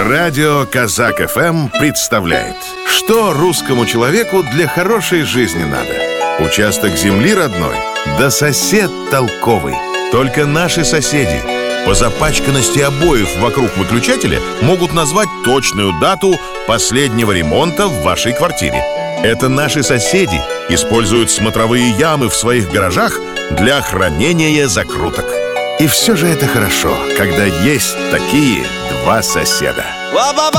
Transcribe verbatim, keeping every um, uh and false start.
Радио Казак эф эм представляет, что русскому человеку для хорошей жизни надо. Участок земли родной, да сосед толковый. Только наши соседи по запачканности обоев вокруг выключателя могут назвать точную дату последнего ремонта в вашей квартире. Это наши соседи используют смотровые ямы в своих гаражах для хранения закруток. И все же это хорошо, когда есть такие два соседа.